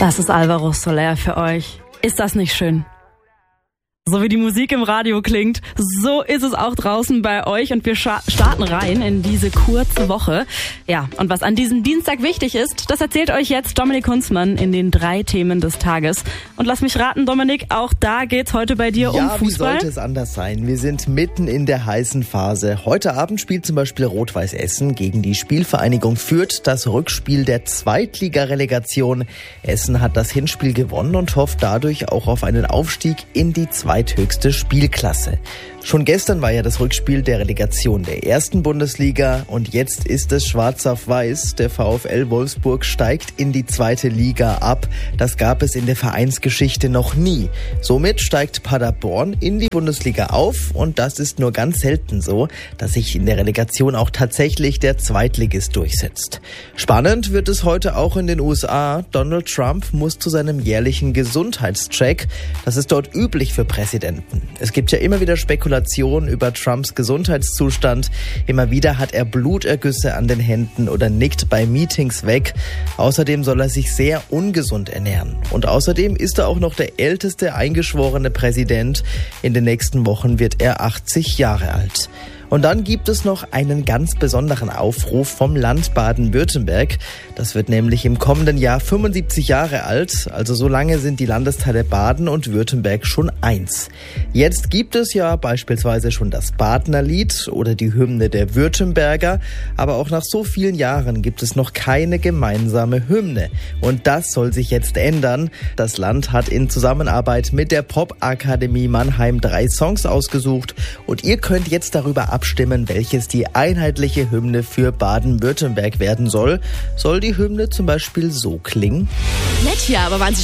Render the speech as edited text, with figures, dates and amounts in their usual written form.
Das ist Alvaro Soler für euch. Ist das nicht schön? So wie die Musik im Radio klingt, so ist es auch draußen bei euch und wir starten rein in diese kurze Woche. Ja, und was an diesem Dienstag wichtig ist, das erzählt euch jetzt Dominik Hunzmann in den 3 Themen des Tages. Und lass mich raten, Dominik, auch da geht's heute bei dir um Fußball. Ja, wie sollte es anders sein? Wir sind mitten in der heißen Phase. Heute Abend spielt zum Beispiel Rot-Weiß Essen gegen die Spielvereinigung Fürth das Rückspiel der Zweitligarelegation. Essen hat das Hinspiel gewonnen und hofft dadurch auch auf einen Aufstieg in die zweithöchste Spielklasse. Schon gestern war ja das Rückspiel der Relegation der ersten Bundesliga und jetzt ist es schwarz auf weiß. Der VfL Wolfsburg steigt in die zweite Liga ab. Das gab es in der Vereinsgeschichte noch nie. Somit steigt Paderborn in die Bundesliga auf und das ist nur ganz selten so, dass sich in der Relegation auch tatsächlich der Zweitligist durchsetzt. Spannend wird es heute auch in den USA. Donald Trump muss zu seinem jährlichen Gesundheitscheck. Das ist dort üblich für Präsidenten. Es gibt ja immer wieder Spekulationen über Trumps Gesundheitszustand. Immer wieder hat er Blutergüsse an den Händen oder nickt bei Meetings weg. Außerdem soll er sich sehr ungesund ernähren. Und außerdem ist er auch noch der älteste eingeschworene Präsident. In den nächsten Wochen wird er 80 Jahre alt. Und dann gibt es noch einen ganz besonderen Aufruf vom Land Baden-Württemberg. Das wird nämlich im kommenden Jahr 75 Jahre alt. Also so lange sind die Landesteile Baden und Württemberg schon eins. Jetzt gibt es ja beispielsweise schon das Badener Lied oder die Hymne der Württemberger. Aber auch nach so vielen Jahren gibt es noch keine gemeinsame Hymne. Und das soll sich jetzt ändern. Das Land hat in Zusammenarbeit mit der Popakademie Mannheim 3 Songs ausgesucht. Und ihr könnt jetzt darüber abstimmen, welches die einheitliche Hymne für Baden-Württemberg werden soll. Soll die Hymne zum Beispiel so klingen? Nett hier, aber waren Sie